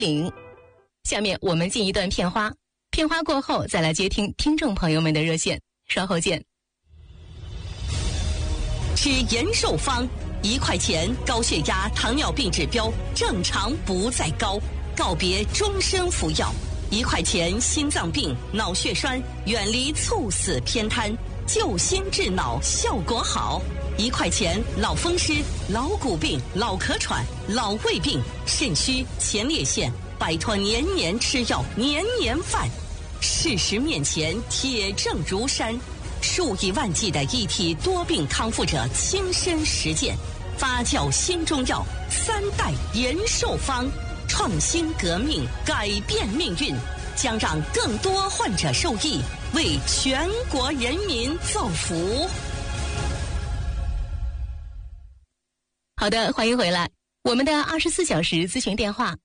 0。下面我们进一段片花，片花过后再来接听听众朋友们的热线，稍后见。 吃延寿方，1块钱高血压、糖尿病指标正常不再高，告别终身服药。1块钱心脏病、脑血栓，远离猝死偏瘫，救心治脑效果好。1块钱老风湿、老骨病、老咳喘、老胃病、肾虚、前列腺，摆脱年年吃药、年年犯。事实面前，铁证如山。数以万计的一体多病康复者亲身实践，发酵新中药3代延寿方，创新革命，改变命运，将让更多患者受益，为全国人民造福。 好的，欢迎回来。我们的24小时咨询电话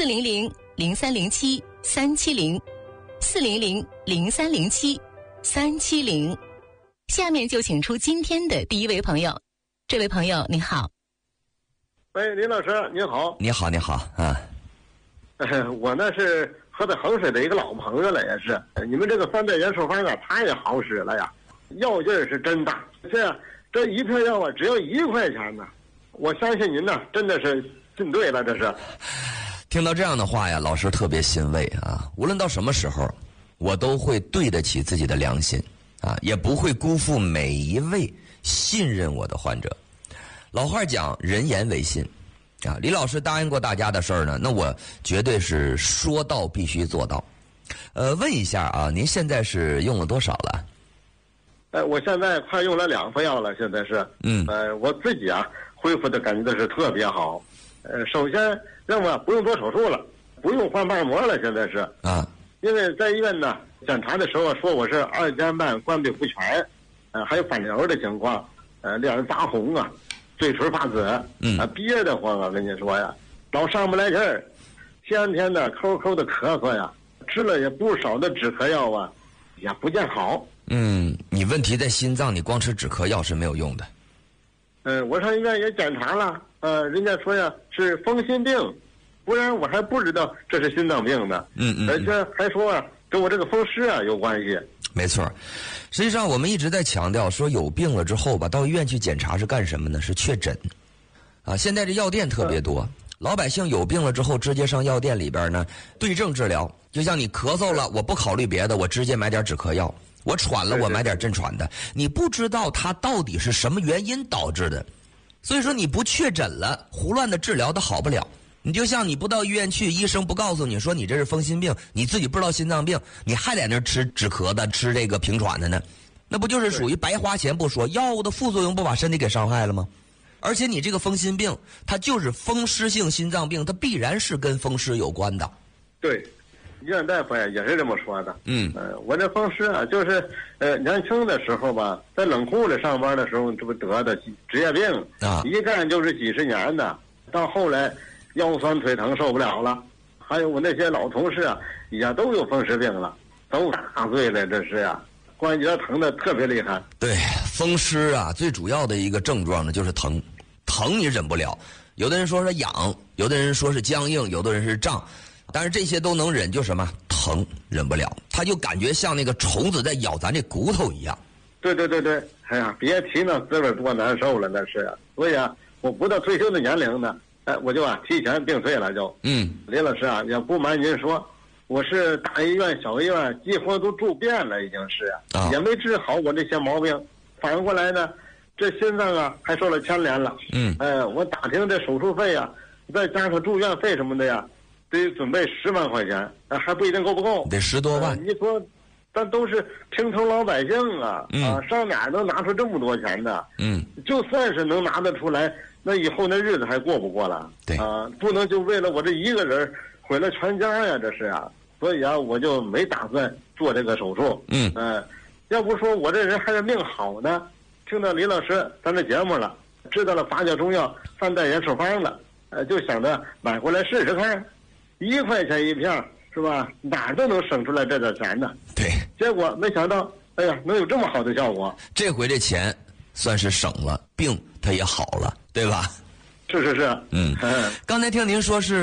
400-0307-370，400-0307-370。下面就请出今天的第一位朋友。这位朋友你好。 喂，林老师您好。 你好啊。 我呢是河北衡水的一个老朋友了，也是你们这个3代延寿方啊太好使了呀，药劲儿是真大。这一片药啊只要1块钱呢，我相信您呢真的是信对了。这是听到这样的话呀，老师特别欣慰啊。无论到什么时候，我都会对得起自己的良心啊，也不会辜负每一位信任我的患者。老话讲，人言为信啊。李老师答应过大家的事儿呢，那我绝对是说到必须做到。问一下啊，您现在是用了多少了？ 我现在快用了2副药了，现在是我自己啊恢复的感觉的是特别好。首先让我不用做手术了，不用换瓣膜了，现在是啊，因为在医院呢检查的时候说我是2尖瓣关闭不全，还有反流的情况，脸上杂红啊，嘴唇发紫，憋得慌啊，跟你说呀，老上不来气儿，天天的抠抠的咳嗽呀，吃了也不少的止咳药啊，也不见好。 你问题在心脏，你光吃止咳药是没有用的。 我上医院也检查了，人家说呀是风心病，不然我还不知道这是心脏病呢。而且还说啊跟我这个风湿啊有关系。 没错，实际上我们一直在强调说有病了之后吧，到医院去检查是干什么呢？是确诊啊。现在这药店特别多，老百姓有病了之后直接上药店里边呢对症治疗。就像你咳嗽了，我不考虑别的，我直接买点止咳药。我喘了，我买点镇喘的。你不知道它到底是什么原因导致的，所以说你不确诊了，胡乱的治疗都好不了。你就像你不到医院去，医生不告诉你说你这是风心病，你自己不知道心脏病，你还在那吃止咳的，吃这个平喘的呢，那不就是属于白花钱不说，药物的副作用不把身体给伤害了吗？而且你这个风心病，它就是风湿性心脏病，它必然是跟风湿有关的。 对。医院大夫呀也是这么说的。我这风湿啊，就是年轻的时候吧，在冷库里上班的时候，这不得的职业病啊，一干就是几十年的。到后来腰酸腿疼受不了了，还有我那些老同事啊，也都有风湿病了，都大醉了，这是呀，关节疼的特别厉害。 对，风湿啊，最主要的一个症状呢就是疼，疼你忍不了。有的人说是痒，有的人说是僵硬，有的人是胀。但是这些都能忍，就什么疼忍不了，他就感觉像那个虫子在咬咱这骨头一样。 对，哎呀，别提那滋味多难受了，那是啊。所以啊，我不到退休的年龄呢，我就提前病退了就。林老师啊，也不瞒您说，我是大医院小医院几乎都住遍了，已经是也没治好我这些毛病。反过来呢，这心脏啊还受了牵连了。我打听这手术费啊，再加上住院费什么的呀，得准备10万块钱，还不一定够不够， 得10多万。 你说，咱都是平头老百姓啊，上哪能拿出这么多钱呢？就算是能拿得出来，那以后那日子还过不过了？ 对不能就为了我这一个人毁了全家呀，这是啊。所以啊，我就没打算做这个手术。要不说我这人还是命好呢。听到李老师咱这节目了，知道了发酵中药3代延寿方了，就想着买回来试试看。1块钱一片是吧？哪儿都能省出来这点钱呢。 对， 结果没想到，哎呀，能有这么好的效果。 这回这钱算是省了，病它也好了，对吧？ 是。刚才听您说是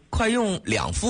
快用2副。